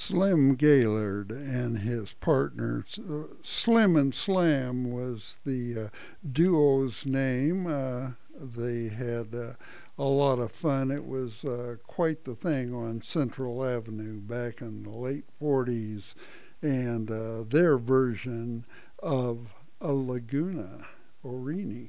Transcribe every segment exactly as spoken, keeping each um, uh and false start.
Slim Gaillard and his partners. Uh, Slim and Slam was the uh, duo's name. Uh, they had uh, a lot of fun. It was uh, quite the thing on Central Avenue back in the late forties, and uh, their version of a Laguna Orini.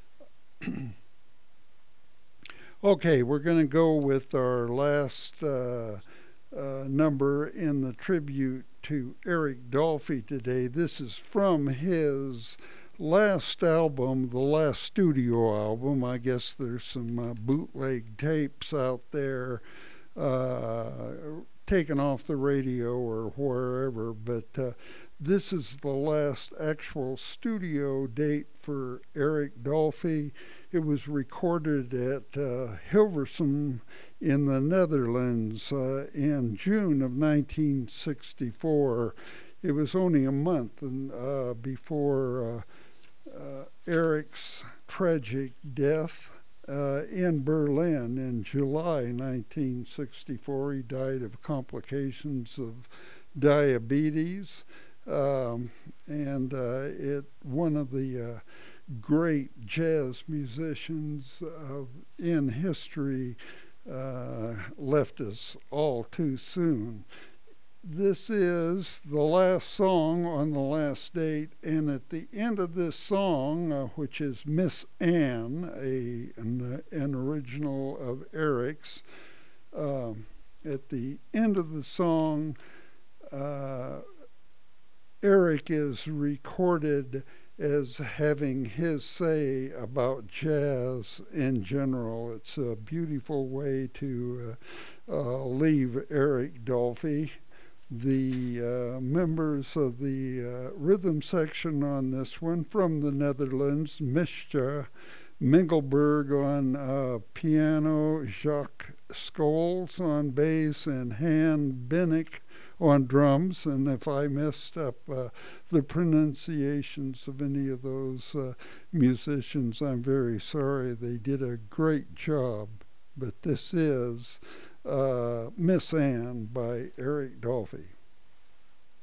Okay, we're going to go with our last uh, uh, number in the tribute to Eric Dolphy today. This is from his last album, the last studio album. I guess there's some uh, bootleg tapes out there uh, taken off the radio or wherever, but uh, this is the last actual studio date for Eric Dolphy. It was recorded at uh, Hilversum in the Netherlands uh, in June of nineteen sixty-four. It was only a month and, uh, before uh, uh, Eric's tragic death uh, in Berlin in July nineteen sixty-four. He died of complications of diabetes. Um, and uh, it one of the uh, great jazz musicians uh, in history uh, left us all too soon. This is the last song on the last date, and at the end of this song, uh, which is Miss Anne, a an, an original of Eric's, um, at the end of the song, uh, Eric is recorded as having his say about jazz in general. It's a beautiful way to uh, uh, leave Eric Dolphy. The uh, members of the uh, rhythm section on this one from the Netherlands, Mischa Mingelberg on uh, piano, Jacques Scholes on bass, and Han Binnick on drums. And if I messed up uh, the pronunciations of any of those uh, musicians, I'm very sorry. They did a great job. But this is uh, Miss Anne by Eric Dolphy.